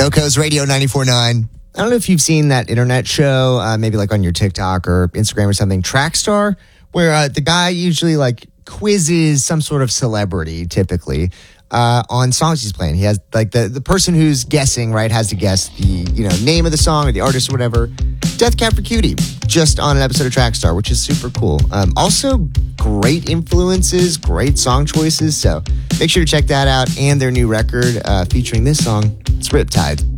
Coco's Radio 94.9. I don't know if you've seen that internet show, maybe like on your TikTok or Instagram or something, Trackstar, where the guy usually like quizzes some sort of celebrity, typically, on songs he's playing. He has like the person who's guessing, right, has to guess the name of the song or the artist or whatever. Death Cab for Cutie, just on an episode of Trackstar, which is super cool. Also, great influences, great song choices. So make sure to check that out and their new record featuring this song, it's Riptide.